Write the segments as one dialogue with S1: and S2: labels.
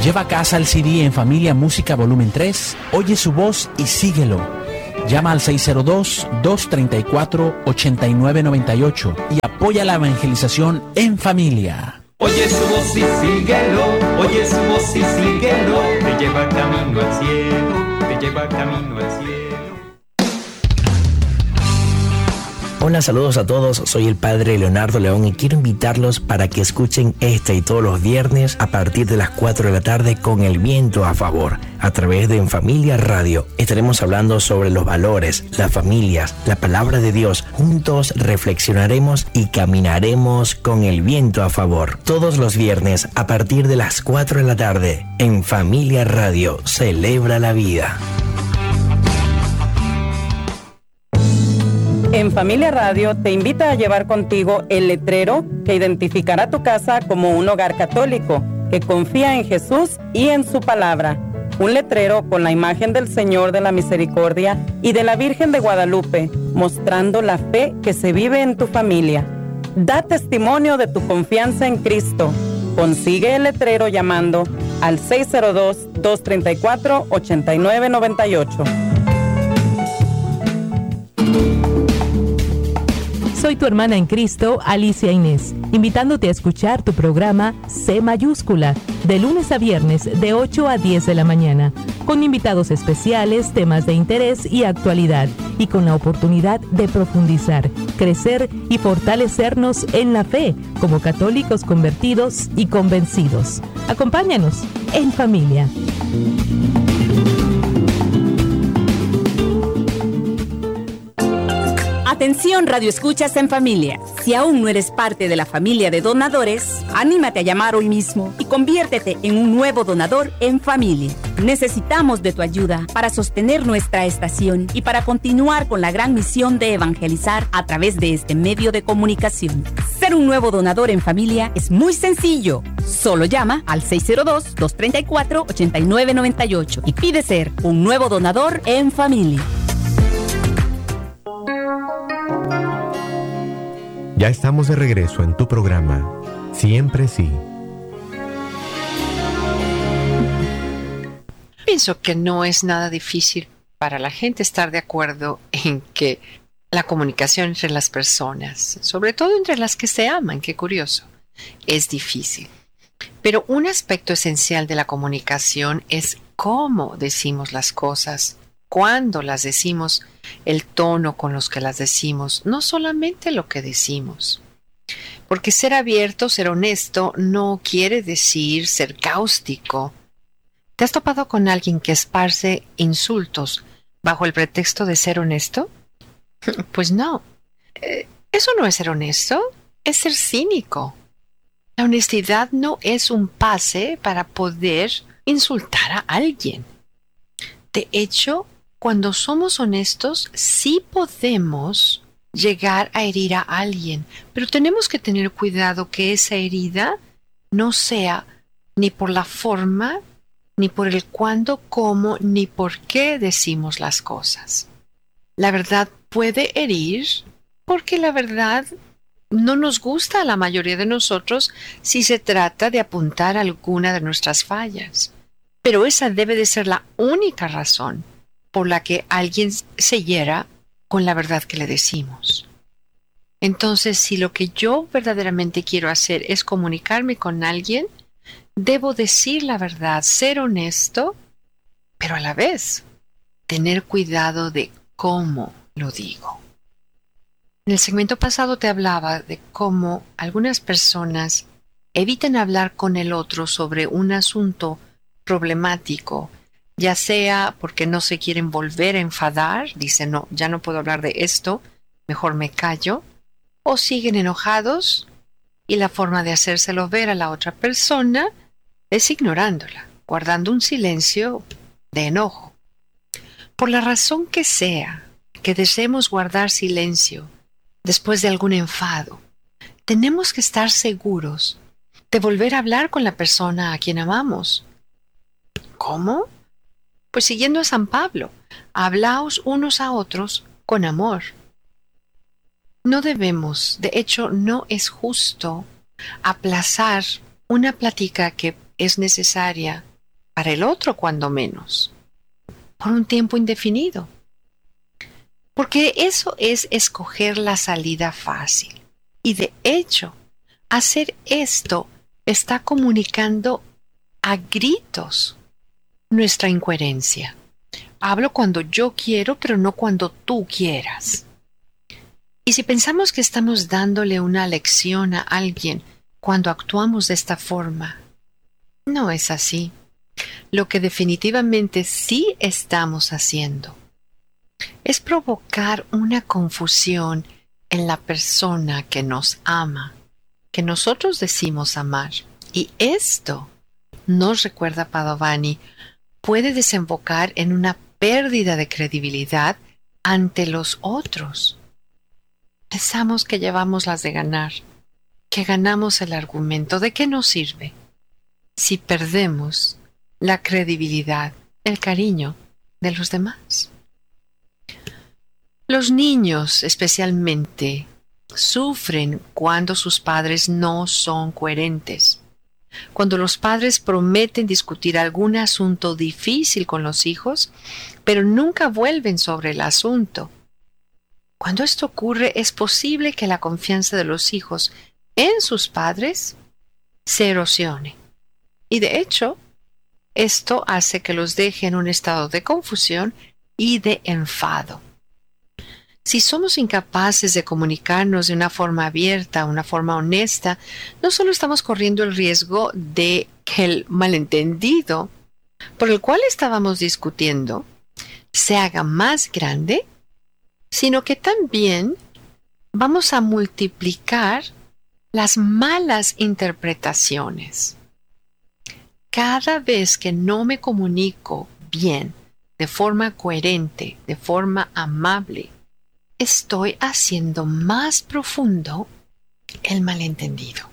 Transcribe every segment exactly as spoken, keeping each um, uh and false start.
S1: Lleva a casa el C D En Familia Música Volumen tres, oye su voz y síguelo. Llama al seis cero dos, dos tres cuatro, ocho nueve nueve ocho y apoya la evangelización en familia.
S2: Oye su voz y síguelo, oye su voz y síguelo, te lleva camino al cielo, te lleva camino al cielo.
S3: Hola, saludos a todos, soy el Padre Leonardo León y quiero invitarlos para que escuchen este y todos los viernes a partir de las cuatro de la tarde con el viento a favor, a través de En Familia Radio. Estaremos hablando sobre los valores, las familias, la palabra de Dios. Juntos reflexionaremos y caminaremos con el viento a favor. Todos los viernes a partir de las cuatro de la tarde, En Familia Radio, celebra la vida.
S4: En Familia Radio te invita a llevar contigo el letrero que identificará tu casa como un hogar católico que confía en Jesús y en su palabra. Un letrero con la imagen del Señor de la Misericordia y de la Virgen de Guadalupe, mostrando la fe que se vive en tu familia. Da testimonio de tu confianza en Cristo. Consigue el letrero llamando al seis cero dos, dos tres cuatro, ocho nueve nueve ocho.
S5: Soy tu hermana en Cristo, Alicia Inés, invitándote a escuchar tu programa C Mayúscula, de lunes a viernes de ocho a diez de la mañana, con invitados especiales, temas de interés y actualidad, y con la oportunidad de profundizar, crecer y fortalecernos en la fe como católicos convertidos y convencidos. Acompáñanos en familia.
S6: Atención, Radio Escuchas en Familia. Si aún no eres parte de la familia de donadores, anímate a llamar hoy mismo y conviértete en un nuevo donador en familia. Necesitamos de tu ayuda para sostener nuestra estación y para continuar con la gran misión de evangelizar a través de este medio de comunicación. Ser un nuevo donador en familia es muy sencillo. Solo llama al seis cero dos, dos tres cuatro, ocho nueve nueve ocho y pide ser un nuevo donador en familia.
S7: Ya estamos de regreso en tu programa, Siempre Sí.
S8: Pienso que no es nada difícil para la gente estar de acuerdo en que la comunicación entre las personas, sobre todo entre las que se aman, qué curioso, es difícil. Pero un aspecto esencial de la comunicación es cómo decimos las cosas, cuándo las decimos, el tono con los que las decimos, no solamente lo que decimos. Porque ser abierto, ser honesto, no quiere decir ser cáustico. ¿Te has topado con alguien que esparce insultos bajo el pretexto de ser honesto? Pues no. Eh, eso no es ser honesto, es ser cínico. La honestidad no es un pase para poder insultar a alguien. De hecho, cuando somos honestos, sí podemos llegar a herir a alguien, pero tenemos que tener cuidado que esa herida no sea ni por la forma, ni por el cuándo, cómo, ni por qué decimos las cosas. La verdad puede herir porque la verdad no nos gusta a la mayoría de nosotros si se trata de apuntar alguna de nuestras fallas. Pero esa debe de ser la única razón por la que alguien se hiera con la verdad que le decimos. Entonces, si lo que yo verdaderamente quiero hacer es comunicarme con alguien, debo decir la verdad, ser honesto, pero a la vez tener cuidado de cómo lo digo. En el segmento pasado te hablaba de cómo algunas personas evitan hablar con el otro sobre un asunto problemático, ya sea porque no se quieren volver a enfadar, dicen, no, ya no puedo hablar de esto, mejor me callo, o siguen enojados y la forma de hacérselo ver a la otra persona es ignorándola, guardando un silencio de enojo. Por la razón que sea que deseemos guardar silencio después de algún enfado, tenemos que estar seguros de volver a hablar con la persona a quien amamos. ¿Cómo? Pues siguiendo a San Pablo, hablaos unos a otros con amor. No debemos, de hecho, no es justo aplazar una plática que es necesaria para el otro cuando menos, por un tiempo indefinido. Porque eso es escoger la salida fácil. Y de hecho, hacer esto está comunicando a gritos nuestra incoherencia. Hablo cuando yo quiero, pero no cuando tú quieras. Y si pensamos que estamos dándole una lección a alguien cuando actuamos de esta forma, no es así. Lo que definitivamente sí estamos haciendo es provocar una confusión en la persona que nos ama, que nosotros decimos amar. Y esto, nos recuerda Padovani, puede desembocar en una pérdida de credibilidad ante los otros. Pensamos que llevamos las de ganar, que ganamos el argumento. ¿De qué nos sirve si perdemos la credibilidad, el cariño de los demás? Los niños, especialmente, sufren cuando sus padres no son coherentes. Cuando los padres prometen discutir algún asunto difícil con los hijos, pero nunca vuelven sobre el asunto. Cuando esto ocurre, es posible que la confianza de los hijos en sus padres se erosione. Y de hecho, esto hace que los deje en un estado de confusión y de enfado. Si somos incapaces de comunicarnos de una forma abierta, una forma honesta, no solo estamos corriendo el riesgo de que el malentendido por el cual estábamos discutiendo se haga más grande, sino que también vamos a multiplicar las malas interpretaciones. Cada vez que no me comunico bien, de forma coherente, de forma amable, estoy haciendo más profundo el malentendido.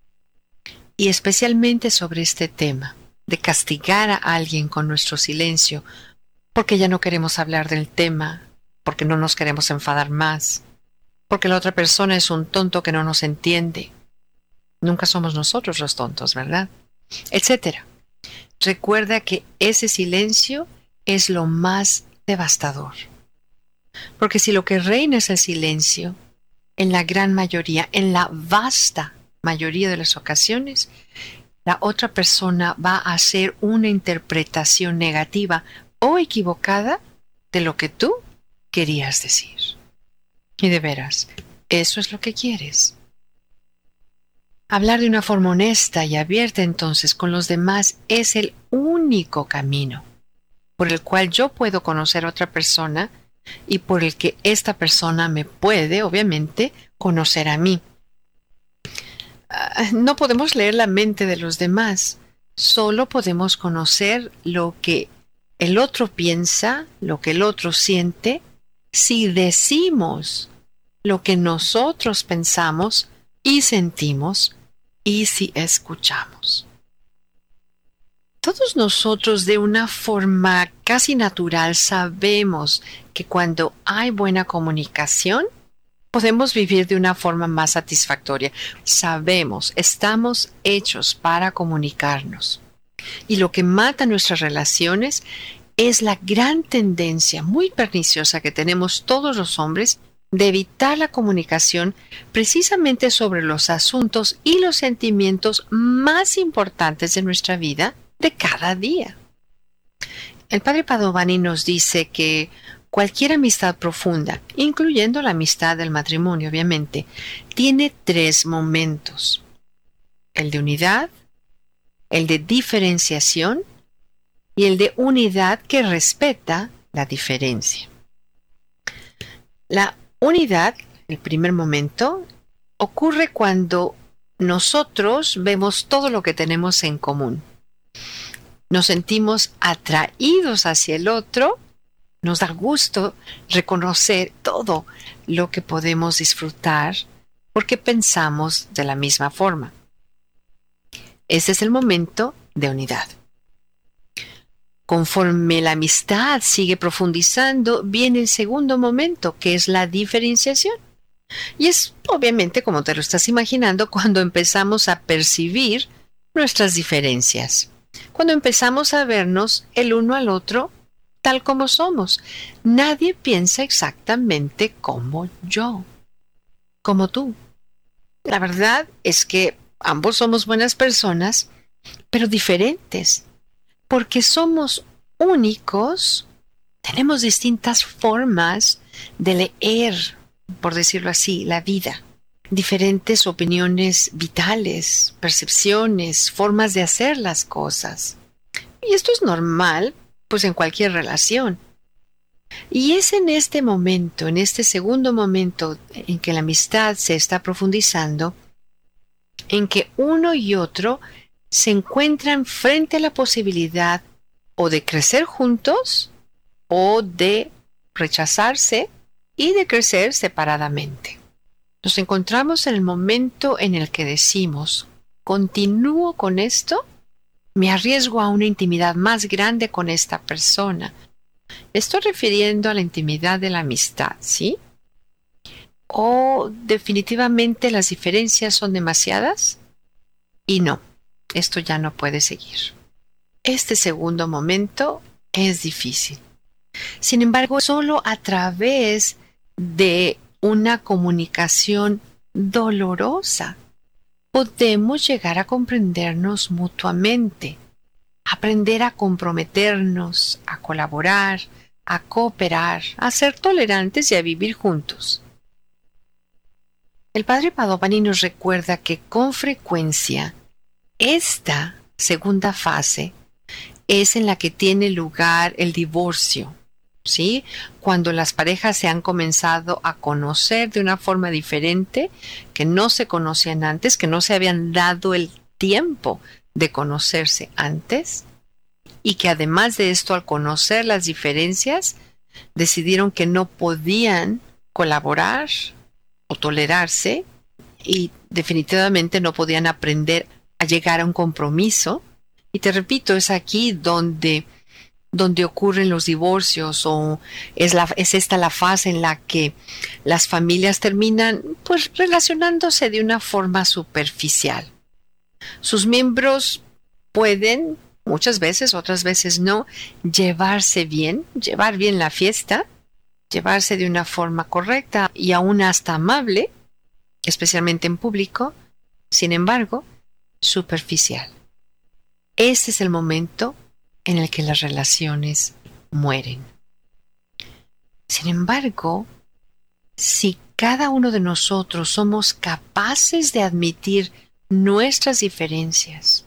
S8: Y especialmente sobre este tema de castigar a alguien con nuestro silencio, porque ya no queremos hablar del tema, porque no nos queremos enfadar más, porque la otra persona es un tonto que no nos entiende. Nunca somos nosotros los tontos, ¿verdad? Etcétera. Recuerda que ese silencio es lo más devastador. Porque si lo que reina es el silencio, en la gran mayoría, en la vasta mayoría de las ocasiones, la otra persona va a hacer una interpretación negativa o equivocada de lo que tú querías decir. Y de veras, eso es lo que quieres. Hablar de una forma honesta y abierta entonces con los demás es el único camino por el cual yo puedo conocer a otra persona y por el que esta persona me puede, obviamente, conocer a mí. Uh, no podemos leer la mente de los demás, solo podemos conocer lo que el otro piensa, lo que el otro siente, si decimos lo que nosotros pensamos y sentimos, y si escuchamos. Todos nosotros de una forma casi natural sabemos que cuando hay buena comunicación, podemos vivir de una forma más satisfactoria. Sabemos, estamos hechos para comunicarnos. Y lo que mata nuestras relaciones es la gran tendencia muy perniciosa que tenemos todos los hombres de evitar la comunicación precisamente sobre los asuntos y los sentimientos más importantes de nuestra vida de cada día. El padre Padovani nos dice que cualquier amistad profunda, incluyendo la amistad del matrimonio, obviamente, tiene tres momentos: el de unidad, el de diferenciación y el de unidad que respeta la diferencia. La unidad, el primer momento, ocurre cuando nosotros vemos todo lo que tenemos en común. Nos sentimos atraídos hacia el otro, nos da gusto reconocer todo lo que podemos disfrutar porque pensamos de la misma forma. Este es el momento de unidad. Conforme la amistad sigue profundizando, viene el segundo momento, que es la diferenciación. Y es obviamente, como te lo estás imaginando, cuando empezamos a percibir nuestras diferencias. cuando empezamos a vernos el uno al otro tal como somos. Nadie piensa exactamente como yo, como tú. La verdad es que ambos somos buenas personas, pero diferentes, porque somos únicos. Tenemos distintas formas de leer, por decirlo así, la vida. Diferentes opiniones vitales, percepciones, formas de hacer las cosas. Y esto es normal, pues en cualquier relación. Y es en este momento, en este segundo momento en que la amistad se está profundizando, en que uno y otro se encuentran frente a la posibilidad o de crecer juntos o de rechazarse y de crecer separadamente. Nos encontramos en el momento en el que decimos, ¿continúo con esto? ¿Me arriesgo a una intimidad más grande con esta persona? Me estoy refiriendo a la intimidad de la amistad, ¿sí? ¿O definitivamente las diferencias son demasiadas? Y no, esto ya no puede seguir. Este segundo momento es difícil. Sin embargo, solo a través de una comunicación dolorosa podemos llegar a comprendernos mutuamente, aprender a comprometernos, a colaborar, a cooperar, a ser tolerantes y a vivir juntos. El padre Padovani nos recuerda que con frecuencia esta segunda fase es en la que tiene lugar el divorcio, ¿sí? Cuando las parejas se han comenzado a conocer de una forma diferente, que no se conocían antes, que no se habían dado el tiempo de conocerse antes, y que además de esto, al conocer las diferencias, decidieron que no podían colaborar o tolerarse y definitivamente no podían aprender a llegar a un compromiso. Y te repito, es aquí donde donde ocurren los divorcios, o es, la, es esta la fase en la que las familias terminan pues relacionándose de una forma superficial. Sus miembros pueden, muchas veces, otras veces no, llevarse bien, llevar bien la fiesta, llevarse de una forma correcta y aún hasta amable, especialmente en público, sin embargo, superficial. Ese es el momento en el que las relaciones mueren. Sin embargo, si cada uno de nosotros somos capaces de admitir nuestras diferencias,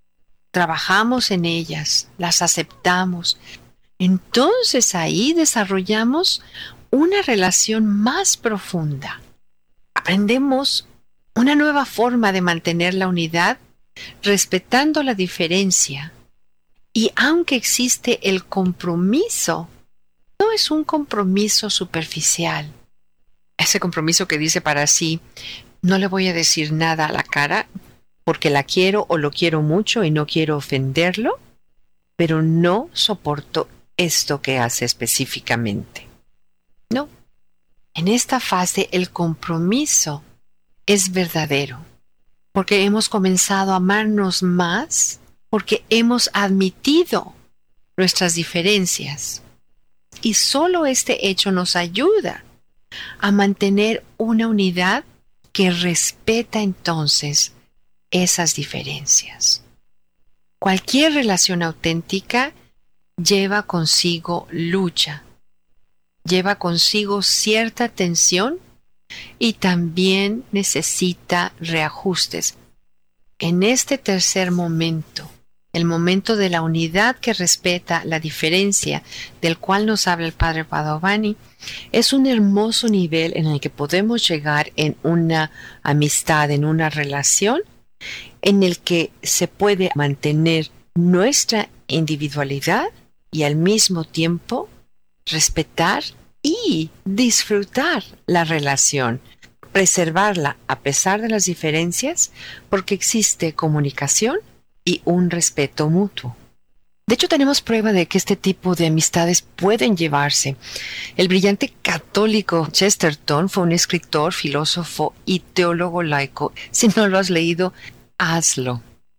S8: trabajamos en ellas, las aceptamos, entonces ahí desarrollamos una relación más profunda. Aprendemos una nueva forma de mantener la unidad, respetando la diferencia. Y aunque existe el compromiso, no es un compromiso superficial. Ese compromiso que dice para sí, no le voy a decir nada a la cara porque la quiero o lo quiero mucho y no quiero ofenderlo, pero no soporto esto que hace específicamente. No. En esta fase el compromiso es verdadero, porque hemos comenzado a amarnos más, porque hemos admitido nuestras diferencias. Y solo este hecho nos ayuda a mantener una unidad que respeta entonces esas diferencias. Cualquier relación auténtica lleva consigo lucha, lleva consigo cierta tensión y también necesita reajustes. En este tercer momento, el momento de la unidad que respeta la diferencia del cual nos habla el padre Padovani, es un hermoso nivel en el que podemos llegar en una amistad, en una relación, en el que se puede mantener nuestra individualidad y al mismo tiempo respetar y disfrutar la relación, preservarla a pesar de las diferencias, porque existe comunicación y un respeto mutuo. De hecho, tenemos prueba de que este tipo de amistades pueden llevarse. El brillante católico Chesterton fue un escritor, filósofo y teólogo laico. Si no lo has leído, hazlo.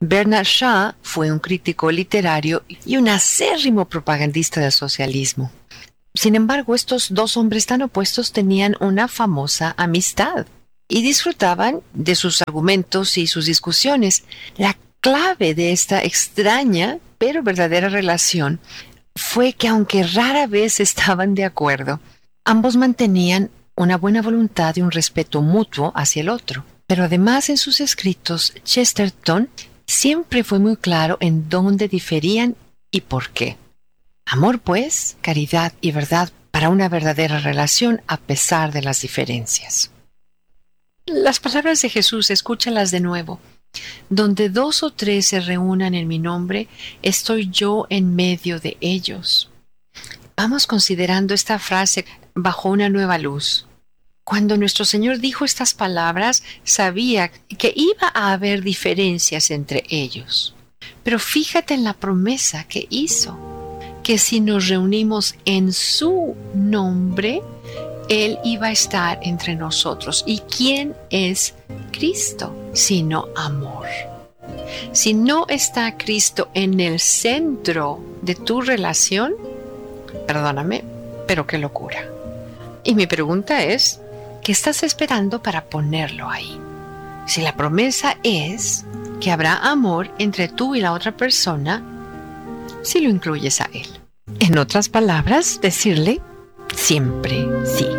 S8: Bernard Shaw fue un crítico literario y un acérrimo propagandista del socialismo. Sin embargo, estos dos hombres tan opuestos tenían una famosa amistad y disfrutaban de sus argumentos y sus discusiones. La clave de esta extraña pero verdadera relación fue que, aunque rara vez estaban de acuerdo, ambos mantenían una buena voluntad y un respeto mutuo hacia el otro. Pero además, en sus escritos, Chesterton siempre fue muy claro en dónde diferían y por qué. Amor, pues, caridad y verdad para una verdadera relación a pesar de las diferencias. Las palabras de Jesús, escúchalas de nuevo. Donde dos o tres se reúnan en mi nombre, estoy yo en medio de ellos. Vamos considerando esta frase bajo una nueva luz. Cuando nuestro Señor dijo estas palabras, sabía que iba a haber diferencias entre ellos. Pero fíjate en la promesa que hizo, que si nos reunimos en su nombre, Él iba a estar entre nosotros. ¿Y quién es Cristo? Sino amor. Si no está Cristo en el centro de tu relación, perdóname, pero qué locura. Y mi pregunta es, ¿qué estás esperando para ponerlo ahí? Si la promesa es que habrá amor entre tú y la otra persona, si lo incluyes a Él. En otras palabras, decirle siempre sí.